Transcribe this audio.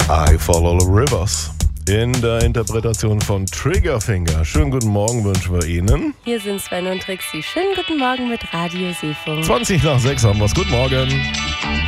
I Follow the Rivers. In der Interpretation von Triggerfinger. Schönen guten Morgen wünschen wir Ihnen. Hier sind Sven und Trixie. Schönen guten Morgen mit Radio Seefunk. 20 nach 6 haben wir's. Guten Morgen.